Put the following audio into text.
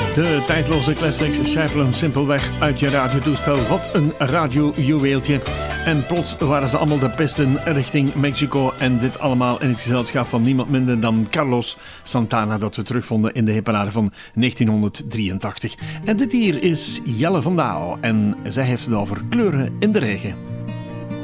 De tijdloze classics sijpelen simpelweg uit je radiotoestel. Wat een radiojuweeltje. En plots waren ze allemaal de pesten richting Mexico. En dit allemaal in het gezelschap van niemand minder dan Carlos Santana, dat we terugvonden in de hitparade van 1983. En dit hier is Jelle van Daal. En zij heeft het over Kleuren in de regen.